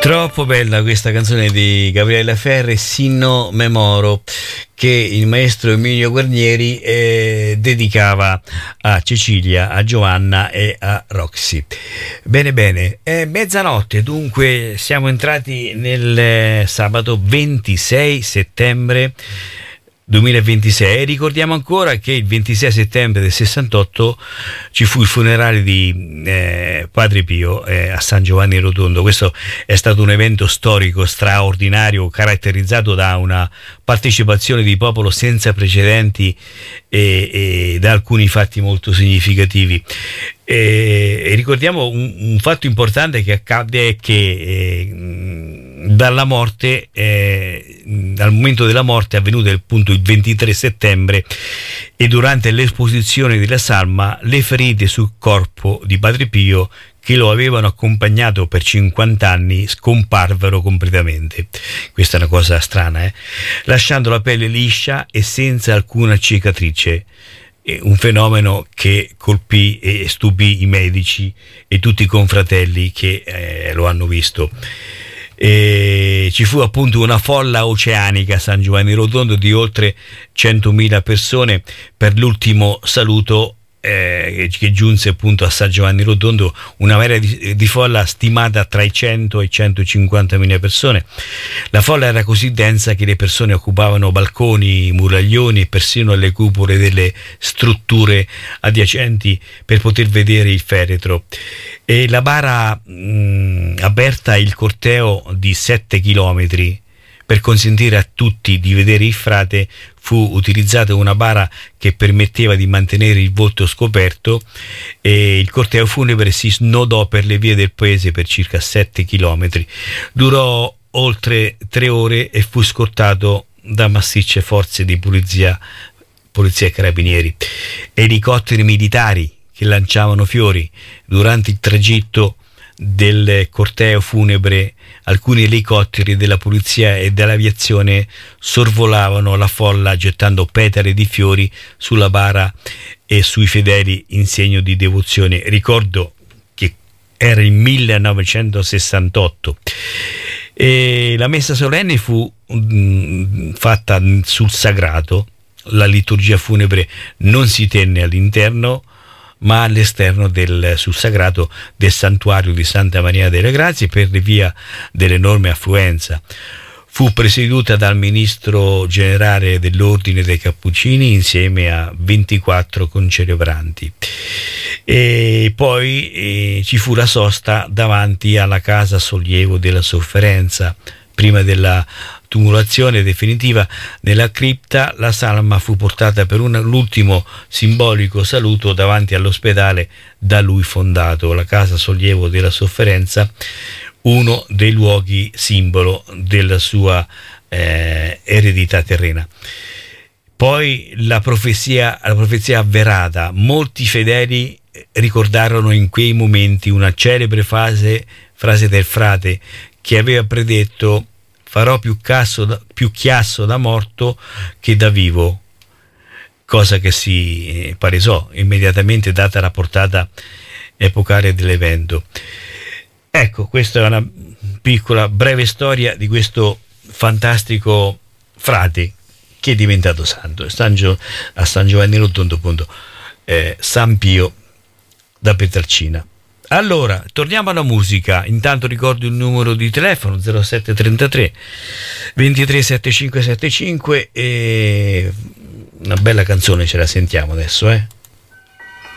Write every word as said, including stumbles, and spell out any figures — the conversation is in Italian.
Troppo bella questa canzone di Gabriella Ferri, Sinno Memoro, che il maestro Emilio Guarnieri eh, dedicava a Cecilia, a Giovanna e a Roxy. Bene bene, è mezzanotte, dunque siamo entrati nel eh, sabato ventisei settembre duemilaventisei. Ricordiamo ancora che il ventisei settembre del sessantotto ci fu il funerale di eh, Padre Pio eh, a San Giovanni Rotondo. Questo è stato un evento storico straordinario, caratterizzato da una partecipazione di popolo senza precedenti e, e da alcuni fatti molto significativi. E, e ricordiamo un, un fatto importante che accade è che eh, dalla morte eh, dal momento della morte è avvenuto appunto il ventitré settembre, e durante l'esposizione della salma le ferite sul corpo di Padre Pio, che lo avevano accompagnato per cinquanta anni, scomparvero completamente. Questa è una cosa strana, eh? Lasciando la pelle liscia e senza alcuna cicatrice. Un fenomeno che colpì e stupì i medici e tutti i confratelli che eh, lo hanno visto. E ci fu appunto una folla oceanica a San Giovanni Rotondo di oltre centomila persone per l'ultimo saluto eh, che giunse appunto a San Giovanni Rotondo, una marea di, di folla stimata tra i cento e i centocinquantamila persone. La folla era così densa che le persone occupavano balconi, muraglioni e persino le cupole delle strutture adiacenti per poter vedere il feretro. E la bara mh, aperta il corteo di sette chilometri per consentire a tutti di vedere il frate. Fu utilizzata una bara che permetteva di mantenere il volto scoperto, e il corteo funebre si snodò per le vie del paese per circa sette chilometri. Durò oltre tre ore e fu scortato da massicce forze di polizia, polizia e carabinieri, elicotteri militari che lanciavano fiori. Durante il tragitto del corteo funebre alcuni elicotteri della polizia e dell'aviazione sorvolavano la folla gettando petali di fiori sulla bara e sui fedeli in segno di devozione. Ricordo che era il millenovecentosessantotto e la messa solenne fu mh, fatta sul sagrato. La liturgia funebre non si tenne all'interno ma all'esterno del sul sagrato del santuario di Santa Maria delle Grazie per via dell'enorme affluenza. Fu presieduta dal ministro generale dell'Ordine dei Cappuccini insieme a ventiquattro concelebranti. E poi eh, ci fu la sosta davanti alla Casa Sollievo della Sofferenza. Prima della tumulazione definitiva nella cripta, la salma fu portata per un, l'ultimo simbolico saluto davanti all'ospedale da lui fondato, la Casa Sollievo della Sofferenza, uno dei luoghi simbolo della sua eh, eredità terrena. Poi la profezia, la profezia avverata, molti fedeli ricordarono in quei momenti una celebre frase, frase del frate che aveva predetto: farò più, casso da, più chiasso da morto che da vivo, cosa che si palesò immediatamente data la portata epocale dell'evento. Ecco, questa è una piccola breve storia di questo fantastico frate che è diventato santo San Gio, a San Giovanni Rotondo, appunto, eh, San Pio da Pietrelcina. Allora, torniamo alla musica. Intanto ricordo il numero di telefono zero sette trentatré ventitré settantacinque settantacinque e una bella canzone ce la sentiamo adesso, eh?